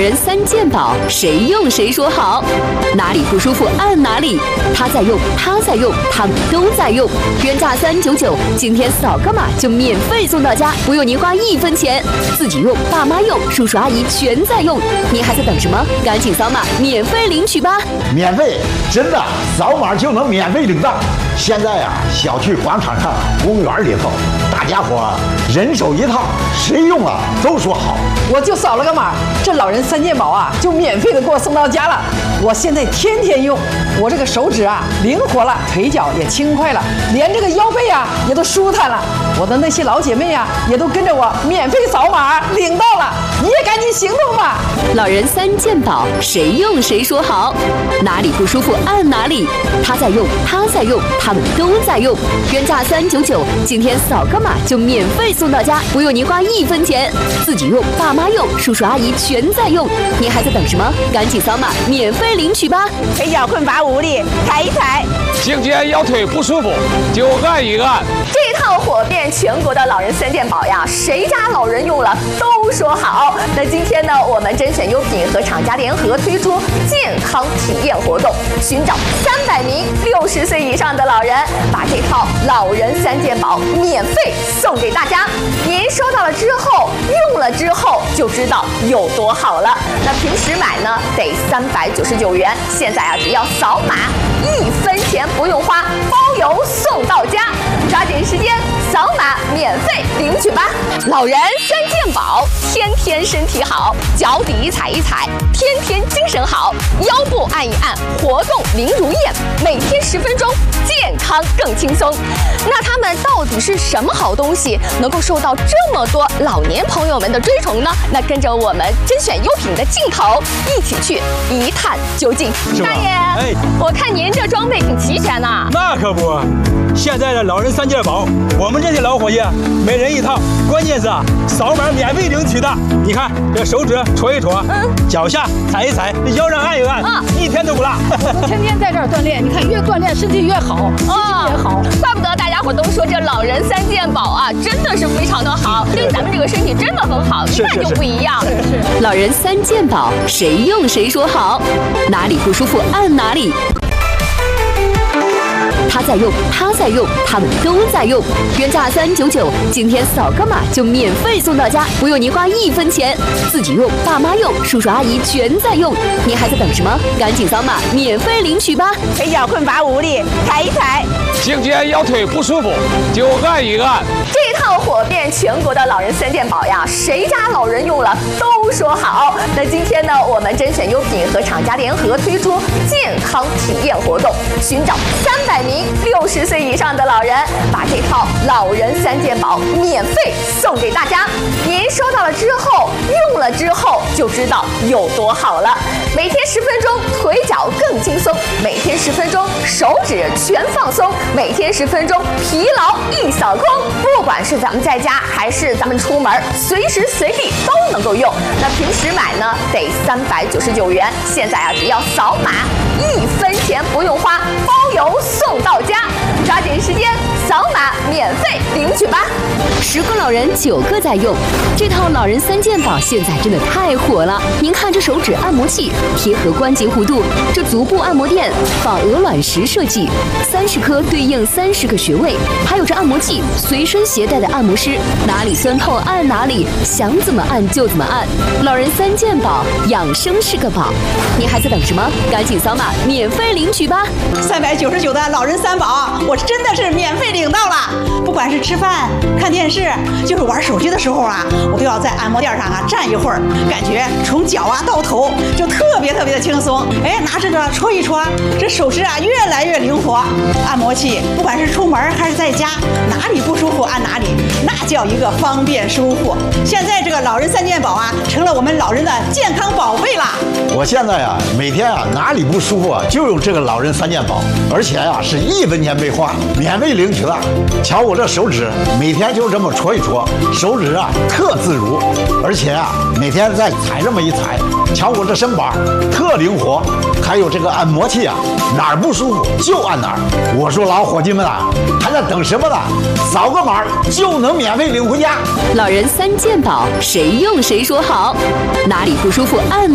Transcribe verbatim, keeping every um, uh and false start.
人三件宝，谁用谁说好。哪里不舒服按哪里，他在用，他在用，他们都在用。原价三九九，今天扫个码就免费送到家，不用您花一分钱。自己用，爸妈用，叔叔阿姨全在用，您还在等什么？赶紧扫码免费领取吧！ 免费，真的，扫码就能免费领到。现在啊，小区广场上、公园里头，大家伙人手一套，谁用了都说好。 我就扫了个码，这老人三件宝啊，就免费的给我送到家了。我现在天天用，我这个手指啊灵活了，腿脚也轻快了，连这个腰背啊也都舒坦了。我的那些老姐妹啊，也都跟着我免费扫码领到了。你也赶紧行动吧！ 老人三件宝，谁用谁说好。哪里不舒服按哪里，他在用，他在用，他们都在用。原价三九九，今天扫个码就免费送到家，不用您花一分钱。自己用，爸妈用，叔叔阿姨全在用，您还在等什么？赶紧扫码免费领取吧！ 腿脚困乏无力，踩一踩； 颈肩腰腿不舒服，就按一按。 这套火遍全国的老人三件宝呀，谁家老人用了都说好。那今天呢，我们甄选优品和厂家联合推出健康体验活动，寻找三百名六十岁以上的老人，把这套老人三件宝免费送给大家。您收到了之后，用了之后就知道有多好了。那平时买呢得三百九十九元，现在啊只要扫码，一分钱不用花，包邮送到家。抓紧时间扫码免费领取吧！老人三件宝，天天身体好，脚底踩一踩，天天精神好，腰部按一按，活动零如燕，每天十分钟，健康更轻松。那他们到底是什么好东西，能够受到这么多老年朋友们的追崇呢？那跟着我们甄选优品的镜头，一起去一探究竟。大爷，哎，我看您这装备挺齐全呐。 那可不，现在的老人三件宝，我们这些老伙计每人一套，关键是啊，扫码免费领取的。你看这手指戳一戳，嗯，脚下踩一踩，腰上按一按，啊，一天都不落。 我天天在这儿锻炼，你看越锻炼身体越好，心情也好。 怪不得大家伙都说这老人三件宝啊，真的是非常的好，对咱们这个身体真的很好，一看就不一样。 是是。 老人三件宝，谁用谁说好。哪里不舒服按哪里。他在用，他在用，他们都在用。原价三九九，今天扫个码就免费送到家，不用您花一分钱。自己用，爸妈用，叔叔阿姨全在用，您还在等什么？赶紧扫码免费领取吧！ 腿脚困乏无力，踩一踩； 颈肩腰腿不舒服，就按一按。 这套火遍全国的老人三件宝呀，谁家老人用了都说好。那今天呢，我们甄选优品和厂家联合推出健康体验活动，寻找三百名六十岁以上的老人，把这套老人三件宝免费送给大家。您收到了之后，用了之后就知道有多好了。每天十分钟，腿脚更轻松；每天十分钟，手指全放松；每天十分钟，疲劳一扫空。不管是咱们在家还是咱们出门，随时随地都能够用。那平时买呢得三百九十九元，现在啊只要扫码，一分钱不用花，包邮送到家。抓紧时间扫码免费领取吧！ 十个老人九个在用，这套老人三件宝现在真的太火了。您看这手指按摩器贴合关节弧度，这足部按摩垫仿鹅卵石设计，三十颗对应三十个穴位，还有这按摩器随身携带的按摩师，哪里酸痛按哪里，想怎么按就怎么按。老人三件宝，养生是个宝，您还在等什么？赶紧扫码免费领取吧！ 三百九十九的老人三宝，我真的是免费领到了。不管是吃饭、看电视，就是玩手机的时候啊，我都要在按摩垫上啊站一会儿，感觉从脚啊到头就特别特别的轻松。哎，拿这个戳一戳，这手指啊越来越灵活。按摩器不管是出门还是在家，哪里不舒服按哪里，那叫一个方便舒服。现在这个老人三件宝啊，成了我们老人的健康宝贝啦。 我现在啊，每天啊哪里不舒服啊，就用这个老人三件宝，而且啊是一分钱没花，免费领取了。瞧我这手指，每天就这么戳一戳，手指啊特自如，而且啊每天再踩这么一踩，瞧我这身板特灵活。还有这个按摩器啊，哪儿不舒服就按哪儿。我说老伙计们啊，还在等什么呢？扫个码就能免费领回家。 老人三件宝，谁用谁说好。哪里不舒服按